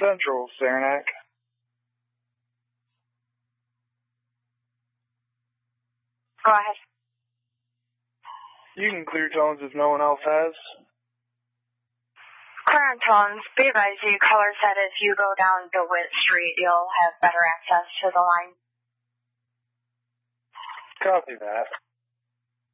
Central, Saranac. Go ahead. You can clear tones if no one else has. Clear on tones. Be advised, the caller said if you go down DeWitt Street, you'll have better access to the line. Copy that.